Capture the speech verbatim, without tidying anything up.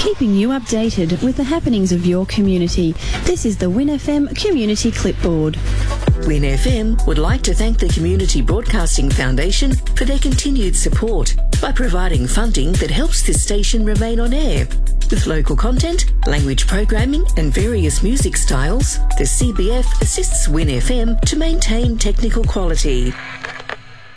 keeping you updated with the happenings of your community. This is the Win F M Community Clipboard. Win F M would like to thank the Community Broadcasting Foundation for their continued support by providing funding that helps this station remain on air. With local content, language programming and various music styles, the C B F assists Win F M to maintain technical quality.